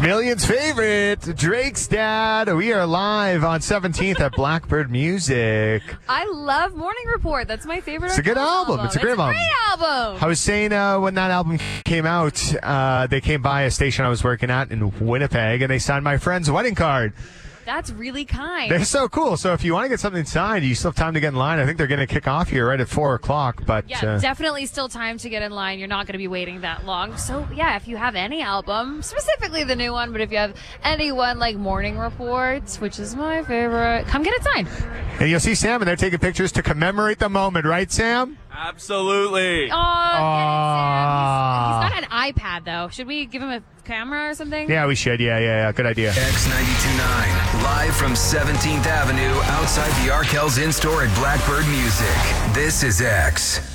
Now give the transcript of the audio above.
Millions' favorite, Drake's dad. We are live on 17th at Blackbird Music. I love Morning Report. That's my favorite. It's a good album. It's a great album. album. I was saying when that album came out, they came by a station I was working at in Winnipeg, and they signed my friend's wedding card. That's really kind. They're so cool. So if you want to get something signed, you still have time to get in line. I think they're going to kick off here right at 4 o'clock. But yeah, definitely still time to get in line. You're not going to be waiting that long. So yeah, if you have any album, specifically the new one, but if you have anyone like Morning Reports, which is my favorite, come get it signed. And you'll see Sam, and they're taking pictures to commemorate the moment, right, Sam? Absolutely. Oh, get it, Sam. He's got an iPad, though. Should we give him a camera or something? Yeah, we should. Yeah. Good idea. X92.9, live from 17th Avenue outside the Arkells in-store at Blackbird Music. This is X.